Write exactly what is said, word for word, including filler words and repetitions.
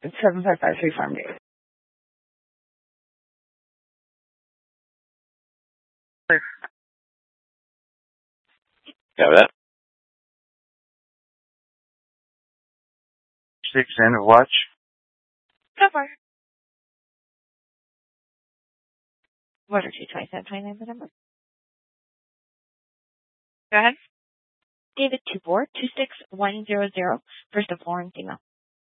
It's seven five five three Farm Gate. Got that? Six end of watch. Go for it. What are two twenty-seven twenty-nine the number? Go ahead. David two four two six one zero zero. First of Florence email.